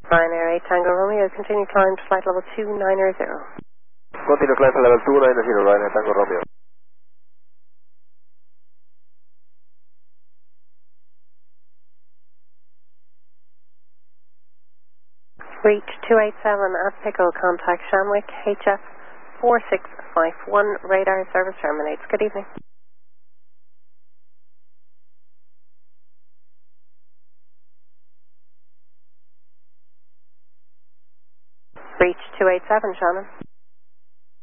Ryanair 8 Tango Romeo, continue climb to flight level 290. Continue climb to level 290, Ryanair Tango Romeo. Reach 287 at Pickle, contact Shamwick, HF 4651, radar service terminates. Good evening. Reach 287, Shannon.